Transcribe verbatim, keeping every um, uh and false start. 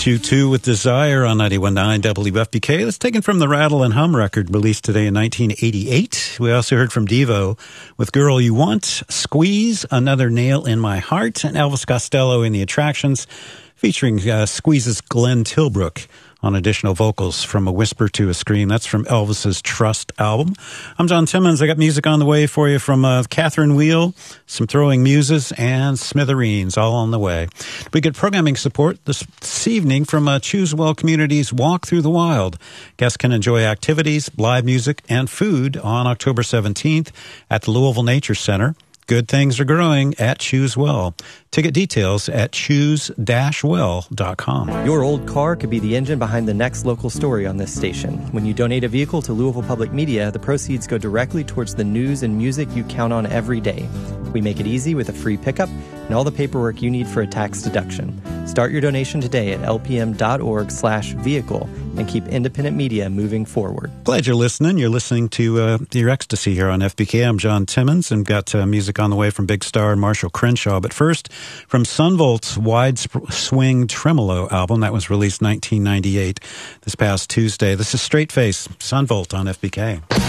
U two with Desire on ninety-one point nine W F P K. That's taken from the Rattle and Hum record released today in nineteen eighty-eight. We also heard from Devo with Girl You Want, Squeeze, Another Nail in My Heart, and Elvis Costello in The Attractions, featuring uh, Squeeze's Glenn Tilbrook on additional vocals from A Whisper to a Scream. That's from Elvis's Trust album. I'm John Timmons. I got music on the way for you from uh, Catherine Wheel, some Throwing Muses, and Smithereens, all on the way. We get programming support this, this evening from uh, Choose Well Community's Walk Through the Wild. Guests can enjoy activities, live music, and food on October seventeenth at the Louisville Nature Center. Good things are growing at Choose Well. Ticket details at choose dash well dot com. Your old car could be the engine behind the next local story on this station. When you donate a vehicle to Louisville Public Media, the proceeds go directly towards the news and music you count on every day. We make it easy with a free pickup and all the paperwork you need for a tax deduction. Start your donation today at lpm.org slash vehicle and keep independent media moving forward. Glad you're listening. You're listening to uh, Your Ecstasy here on F B K. I'm John Timmons and got uh, music on the way from Big Star and Marshall Crenshaw. But first, from Sunvolt's Wide Swing Tremolo album that was released nineteen ninety-eight this past Tuesday. This is Straight Face, Sunvolt on F B K.